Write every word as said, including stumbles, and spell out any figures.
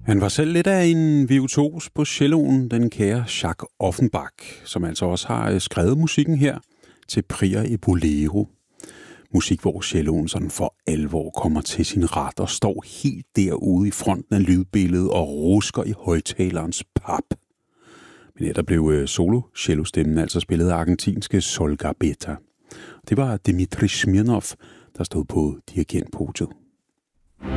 Han var selv lidt af en virtuos på celloen, den kære Jacques Offenbach, som altså også har skrevet musikken her til Prier et Bolero. Musik, hvor celloen sådan for alvor kommer til sin ret og står helt derude i fronten af lydbilledet og rusker i højtalerens pap. Men her der blev solo-cellostemmen altså spillet af argentinske Sol Garbetta. Det var Dmitri Smirnov, der stod på dirigentpodiet.